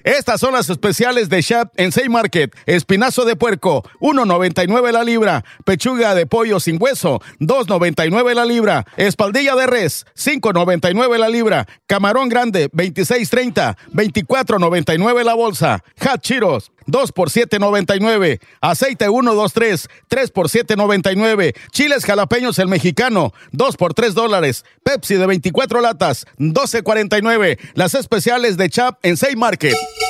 Estas son las especiales de Chap en Save Market. Espinazo de puerco, $1.99 la libra. Pechuga de pollo sin hueso, $2.99 la libra. Espaldilla de res, $5.99 la libra. Camarón grande, $26.30, $24.99 la bolsa. Hot Cheetos, 2 por $7.99. Aceite 1, 2, 3 por $7.99. Chiles jalapeños el mexicano, 2 por $3. Pepsi de 24 latas, $12.49. Las especiales de Chap en Save Market.